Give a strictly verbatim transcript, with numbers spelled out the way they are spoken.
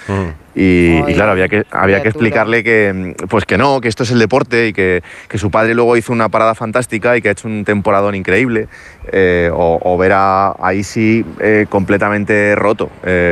Mm. Y, Ay, y claro, había que, había que criatura. explicarle que, pues que no, que esto es el deporte y que, que su padre luego hizo una parada fantástica y que ha hecho un temporadón increíble, eh, o, o ver a, a Isi eh, completamente roto. Eh,